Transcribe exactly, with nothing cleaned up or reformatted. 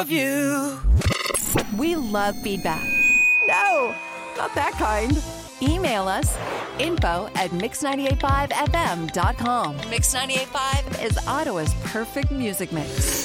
You. We love feedback. No, not that kind. Email us info at mix nine eight five f m dot com. Mix nine eight five is Ottawa's perfect music mix.